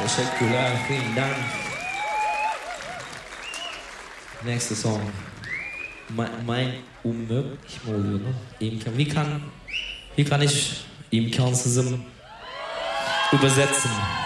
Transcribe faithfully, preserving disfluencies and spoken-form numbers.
Teşekkürler, vielen Dank. Nächster Song. Mein, mein unmöglich mi oluyor lan? İmkan. Wie kann, wie kann ich imkansızım übersetzen?